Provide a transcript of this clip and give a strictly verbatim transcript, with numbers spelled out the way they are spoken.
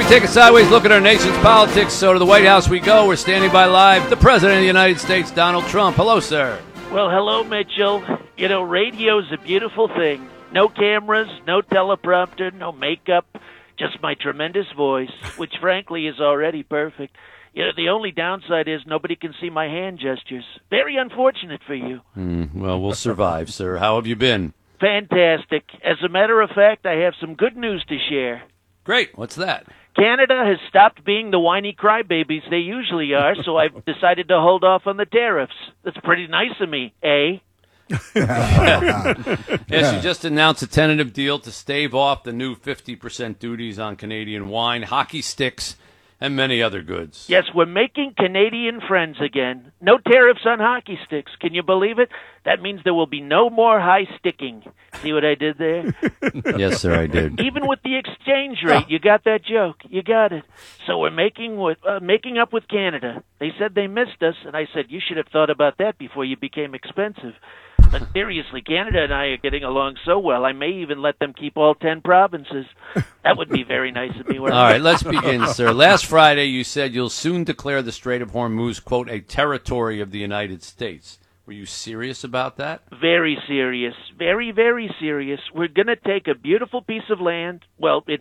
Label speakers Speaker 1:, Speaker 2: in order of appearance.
Speaker 1: take a sideways look at our nation's politics. So to the White House we go. We're standing by live. The President of the United States, Donald Trump. Hello, sir.
Speaker 2: Well, hello, Mitchell. You know, radio's a beautiful thing. No cameras, no teleprompter, no makeup, just my tremendous voice, which frankly is already perfect. You know, the only downside is nobody can see my hand gestures. Very unfortunate for you.
Speaker 1: Mm, well, we'll survive, sir. How have you been?
Speaker 2: Fantastic. As a matter of fact, I have some good news to share.
Speaker 1: Great. What's that?
Speaker 2: Canada has stopped being the whiny crybabies they usually are, so I've decided to hold off on the tariffs. That's pretty nice of me, eh?
Speaker 1: Yes, you just announced a tentative deal to stave off the new fifty percent duties on Canadian wine, hockey sticks, and many other goods.
Speaker 2: Yes, we're making Canadian friends again. No tariffs on hockey sticks. Can you believe it? That means there will be no more high sticking. See what I did there?
Speaker 1: Yes, sir, I did.
Speaker 2: Even with the exchange rate, you got that joke. You got it. So we're making with uh, making up with Canada. They said they missed us, and I said, you should have thought about that before you became expensive. But seriously, Canada and I are getting along so well, I may even let them keep all ten provinces. That would be very nice of me.
Speaker 1: All right, let's begin, sir. Last Friday, you said you'll soon declare the Strait of Hormuz, quote, a territory of the United States. Were you serious about that?
Speaker 2: Very serious. Very, very serious. We're going to take a beautiful piece of land. Well, it's